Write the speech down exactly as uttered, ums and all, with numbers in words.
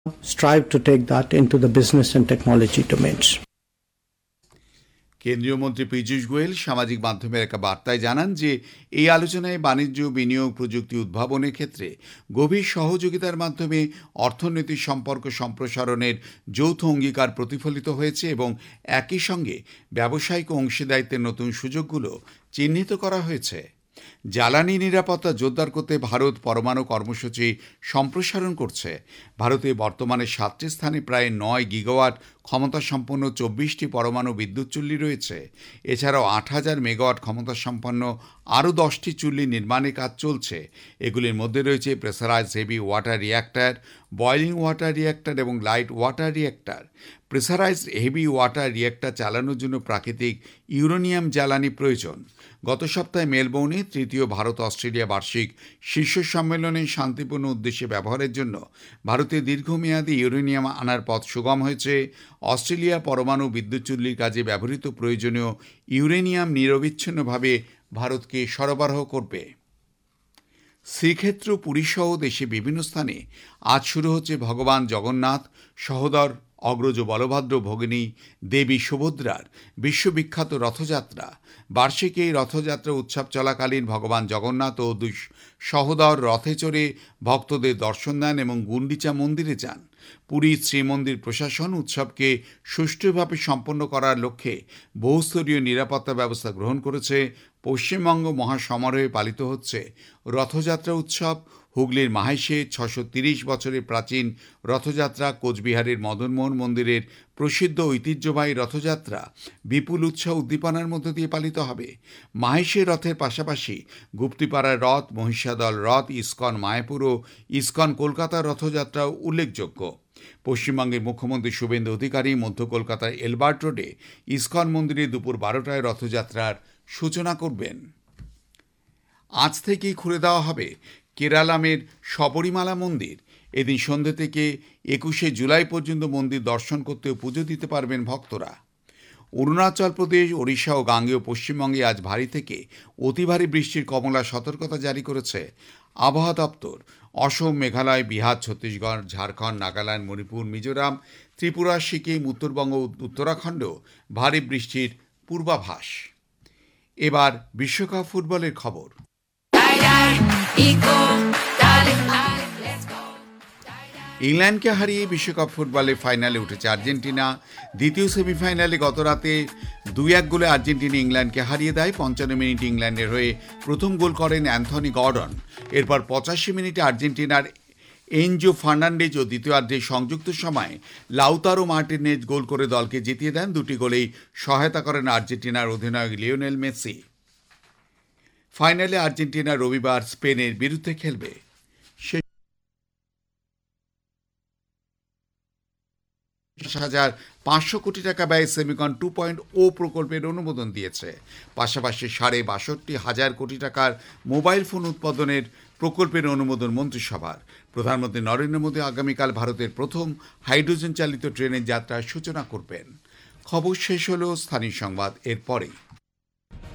strive to take that into the business and technology domains. কেন্দ্রীয় মন্ত্রী পীযূষ গোয়েল সামাজিক মাধ্যমের একটা বার্তায় জানান যে এই আলোচনায় বাণিজ্য, বিনিয়োগ, প্রযুক্তি উদ্ভাবনের ক্ষেত্রে গভীর সহযোগিতার মাধ্যমে অর্থনৈতিক সম্পর্ক সম্প্রসারণের যৌথ অঙ্গীকার প্রতিফলিত হয়েছে এবং একই সঙ্গে ব্যবসায়িক অংশীদারিত্বের নতুন সুযোগগুলো চিহ্নিত করা হয়েছে। জ্বালানি নিরাপত্তা জোরদার করতে ভারত পরমাণু কর্মসূচি সম্প্রসারণ করছে। ভারতে বর্তমানে সাতটি স্থানে প্রায় নয় গিগাওয়াট ক্ষমতাসম্পন্ন চব্বিশটি পরমাণু বিদ্যুৎ চুল্লি রয়েছে। এছাড়াও আট হাজার মেগাওয়াট ক্ষমতাসম্পন্ন আরও দশটি চুল্লি নির্মাণের কাজ চলছে। এগুলির মধ্যে রয়েছে pressurise heavy water reactor, boiling water reactor এবং light water reactor. Pressurised heavy water reactor চালানোর জন্য প্রাকৃতিক ইউরেনিয়াম জ্বালানি প্রয়োজন। গত সপ্তাহে মেলবোর্নে তৃতীয় ভারত অস্ট্রেলিয়া বার্ষিক শীর্ষ সম্মেলনে শান্তিপূর্ণ উদ্দেশ্যে ব্যবহারের জন্য ভারতে দীর্ঘমেয়াদী ইউরেনিয়াম আনার পথ সুগম হয়েছে। অস্ট্রেলিয়া পরমাণু বিদ্যুৎ চুল্লির কাজে ব্যবহৃত প্রয়োজনীয় ইউরেনিয়াম নিরবিচ্ছিন্নভাবে ভারতকে সরবরাহ করবে। শ্রীক্ষেত্র পুরীসহ দেশে বিভিন্ন স্থানে আজ শুরু হচ্ছে ভগবান জগন্নাথ, সহোদর অগ্রজ বলভদ্র, ভগিনী দেবী সুভদ্রার বিশ্ববিখ্যাত রথযাত্রা। বার্ষিক এই রথযাত্রা উৎসব চলাকালীন ভগবান জগন্নাথ ও দুই সহোদর রথে চড়ে ভক্তদের দর্শন দেন এবং গুন্ডিচা মন্দিরে যান। পুরী শ্রীমন্দির প্রশাসন উৎসবকে সুষ্ঠুভাবে সম্পন্ন করার লক্ষ্যে বহুস্তরীয় নিরাপত্তা ব্যবস্থা গ্রহণ করেছে। পশ্চিমবঙ্গ মহাসমারোহে পালিত হচ্ছে রথযাত্রা উৎসব। হুগলির মাহেশে ছশো তিরিশ বছরের প্রাচীন রথযাত্রা, কোচবিহারের মদনমোহন মন্দিরের প্রসিদ্ধ ঐতিহ্যবাহী রথযাত্রা বিপুল উৎসাহ উদ্দীপনার মধ্য দিয়ে পালিত হবে। মাহেশের রথের পাশাপাশি গুপ্তিপাড়ার রথ, মহিষাদল রথ, ইস্কন মায়াপুর ও ইস্কন কলকাতার রথযাত্রাও উল্লেখযোগ্য। পশ্চিমবঙ্গের মুখ্যমন্ত্রী শুভেন্দু অধিকারী মধ্য কলকাতার এলবার্ট রোডে ইস্কন মন্দিরে দুপুর বারোটায় রথযাত্রার সূচনা করবেন। আজ থেকেই খুলে দেওয়া হবে কেরালামের শবরীমালা মন্দির। এদিন সন্ধ্যে থেকে একুশে জুলাই পর্যন্ত মন্দির দর্শন করতে ও পুজো দিতে পারবেন ভক্তরা। অরুণাচল প্রদেশ, ওড়িশা ও গাঙ্গেয় পশ্চিমবঙ্গে আজ ভারী থেকে অতি ভারী বৃষ্টির কমলা সতর্কতা জারি করেছে আবহাওয়া দপ্তর। অসম, মেঘালয়, বিহার, ছত্তিশগড়, ঝাড়খণ্ড, নাগাল্যান্ড, মণিপুর, মিজোরাম, ত্রিপুরা, সিকিম, উত্তরবঙ্গ ও উত্তরাখণ্ডেও ভারী বৃষ্টির পূর্বাভাস। এবার বিশ্বকাপ ফুটবলের খবর। ইংল্যান্ডকে হারিয়ে বিশ্বকাপ ফুটবলের ফাইনালে উঠেছে আর্জেন্টিনা। দ্বিতীয় সেমিফাইনালে গত রাতে দুই এক গোলে আর্জেন্টিনা ইংল্যান্ডকে হারিয়ে দেয়। পঞ্চান্ন মিনিটে ইংল্যান্ডের হয়ে প্রথম গোল করেন অ্যান্থনি গর্ডন। এরপর পঁচাশি মিনিটে আর্জেন্টিনার এনজো ফার্নান্ডেজ ও দ্বিতীয়ার্ধে সংযুক্ত সময়ে লাউতারো মার্টিনেজ গোল করে দলকে জিতিয়ে দেন। দুটি গোলেই সহায়তা করেন আর্জেন্টিনার অধিনায়ক লিওনেল মেসি। ফাইনালে আর্জেন্টিনা রবিবার স্পেনের বিরুদ্ধে খেলবে। হাজার পাঁচশো কোটি টাকা ব্যয়ে সেমিকন টু পয়েন্ট ও প্রকল্পের অনুমোদন দিয়েছে। পাশাপাশি সাড়ে বাষট্টি হাজার কোটি টাকার মোবাইল ফোন উৎপাদনের প্রকল্পের অনুমোদন মন্ত্রিসভার। প্রধানমন্ত্রী নরেন্দ্র মোদী আগামীকাল ভারতের প্রথম হাইড্রোজেন চালিত ট্রেনের যাত্রার সূচনা করবেন। খবর শেষ হলো। স্থানীয় সংবাদ এরপরেই।